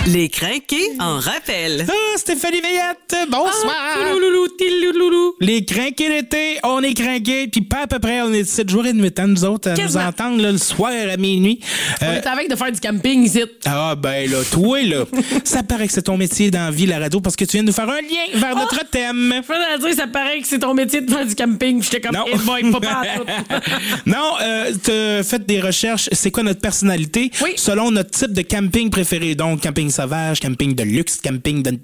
Les crinqués en rappel. Ah, Stéphanie Veillette, bonsoir. Les crinqués d'été, on est crinqués, puis pas à peu près, on est 7 jours et demi temps, nous autres, à nous entendre là, le soir à minuit. On est avec de faire du camping ici. Ah, ben là, toi, là, ça paraît que c'est ton métier dans la vie, la radio, parce que tu viens de nous faire un lien vers notre thème. Je veux dire, ça paraît que c'est ton métier de faire du camping. J'étais comme, Non. pas tout. Non, t'as fait des recherches, c'est quoi notre personnalité? Oui. Selon notre type de camping préféré. Donc, camping sauvage, camping de luxe, camping d'une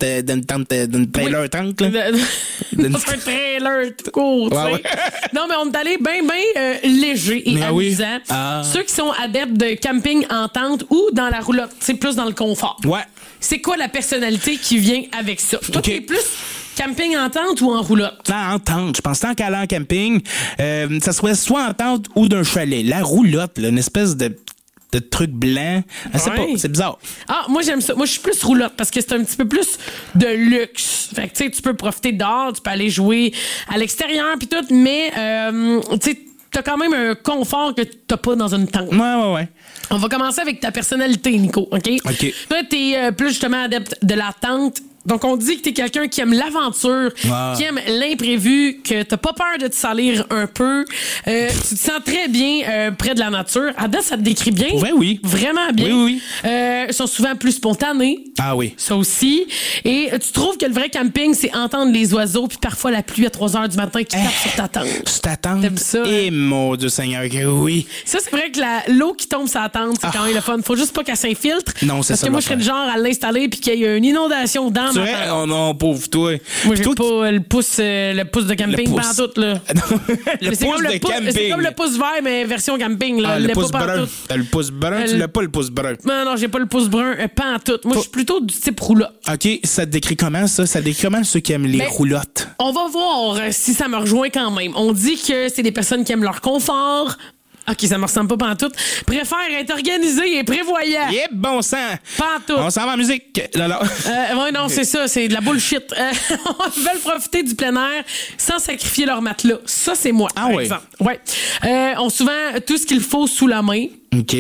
trailer tente, là. C'est un trailer tout court, tu sais. Ouais. Non, mais on est allé bien léger et amusant. Oui. Ah. Ceux qui sont adeptes de camping en tente ou dans la roulotte, c'est plus dans le confort. Ouais. C'est quoi la personnalité qui vient avec ça? Toi, OK. t'es plus camping en tente ou en roulotte? En tente. Je pense tant qu'aller en camping, ça serait soit en tente ou d'un chalet. La roulotte, là, une espèce de truc blanc. Je sais pas, c'est bizarre. Ah, moi, j'aime ça. Moi, je suis plus roulotte parce que c'est un petit peu plus de luxe. Fait que, tu sais, tu peux profiter dehors, tu peux aller jouer à l'extérieur puis tout, mais, tu sais, t'as quand même un confort que t'as pas dans une tente. Ouais. On va commencer avec ta personnalité, Nico, OK? OK. Toi, t'es plus justement adepte de la tente. Donc, on dit que t'es quelqu'un qui aime l'aventure, qui aime l'imprévu, que t'as pas peur de te salir un peu. Tu te sens très bien près de la nature. À date, ça te décrit bien. Ouais, oui. Vraiment bien. Oui. Ils sont souvent plus spontanés. Ah oui. Ça aussi. Et tu trouves que le vrai camping, c'est entendre les oiseaux puis parfois la pluie à 3 heures du matin qui tape sur ta tente. Sur ta tente. T'aimes ça, Et hein? mon Dieu Seigneur, que oui. Ça, c'est vrai que l'eau qui tombe sur la tente, c'est quand même le fun. Faut juste pas qu'elle s'infiltre. Non, c'est Parce ça, que moi, je serais l'affaire. du genre à l'installer puis qu'il y ait une inondation dans Tu ma vrai? tente. Oh non, pauvre toi. Moi, Puis j'ai toi, pas le pouce de camping Le pouce. pantoute, là. le Mais c'est pouce comme de le pouce- camping. C'est comme le pouce vert, mais version camping, là. Ah, le L'ai pouce pas brun. pantoute. T'as le pouce brun, tu l'as pas le pouce brun. Non, j'ai pas le pouce brun pantoute. Moi, je suis plutôt du type roulotte. OK, ça te décrit comment, ça? Ça te décrit comment ceux qui aiment les Ben, roulottes? On va voir si ça me rejoint quand même. On dit que c'est des personnes qui aiment leur confort. OK, ça me ressemble pas pantoute. Préfèrent être organisés et prévoyants. Yep, bon sang! Pantoute. On s'en va en musique. Non. Ouais, non, c'est ça, c'est de la bullshit. Ils veulent profiter du plein air sans sacrifier leur matelas. Ça, c'est moi, par ouais. exemple. Ouais. On souvent tout ce qu'il faut sous la main. OK.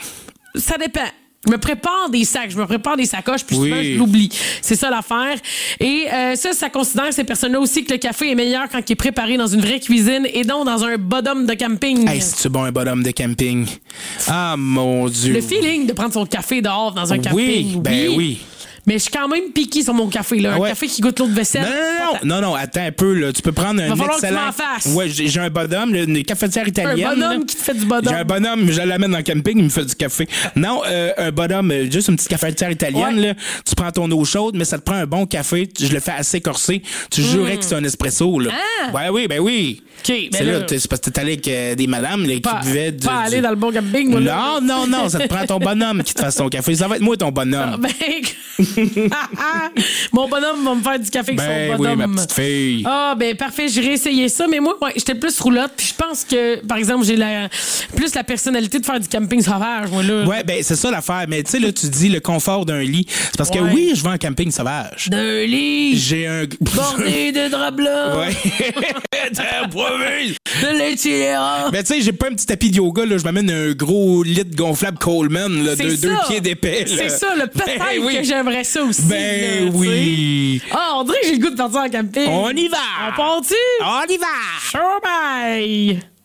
Ça dépend. Je me prépare des sacs, je me prépare des sacoches, puis souvent, Oui. je l'oublie. C'est ça l'affaire. Et ça considère ces personnes-là aussi que le café est meilleur quand il est préparé dans une vraie cuisine et non dans un bottom de camping. Hey, c'est-tu bon un bonhomme de camping? Ah, mon Dieu. Le feeling de prendre son café dehors dans un camping. Oui, ben oui. Mais je suis quand même piqué sur mon café, là. Un Ouais. café qui goûte l'eau de vaisselle. Non, attends un peu, là. Tu peux prendre un Va falloir excellent... que tu m'en fasses. Ouais, j'ai un bonhomme, là, une cafetière italienne. Un bonhomme là. qui te fait du bonhomme. J'ai un bonhomme, je l'amène dans le camping, il me fait du café. Non, un bonhomme, juste une petite cafetière italienne, Ouais. là. Tu prends ton eau chaude, mais ça te prend un bon café. Je le fais assez corsé. Tu jurais que c'est un espresso, là. Ah! Ben oui. OK, ben C'est là, là, c'est parce que t'es allé avec des madames là, qui buvaient du... pas aller dans le bon camping, moi, là. Non, ça te prend ton bonhomme qui te fasse ton café. Ça va être moi ton bonhomme. Ben, mon bonhomme va me faire du café avec Ben son oui, bonhomme. ma petite fille. Ah, ben parfait, j'irai essayer ça. Mais moi, ouais, j'étais plus roulotte. Puis je pense que, par exemple, j'ai plus la personnalité de faire du camping sauvage, moi, là. Ouais, ben c'est ça l'affaire. Mais tu sais, là, tu dis le confort d'un lit. C'est parce que Ouais. oui, je vais en camping sauvage. D'un lit J'ai un... bordé de draps blancs. Ouais. T'as promis. De l'itinérant. Ben tu sais, j'ai pas un petit tapis de yoga, là. Je m'amène un gros lit gonflable Coleman, là, C'est deux ça. pieds d'épais. là. C'est ça, le peut-être Ben oui. que j'aimerais ça aussi. Ben là, tu oui. sais. Ah, on dirait que j'ai le goût de partir en camping. On y va. On part-tu? On y va. Sure, bye!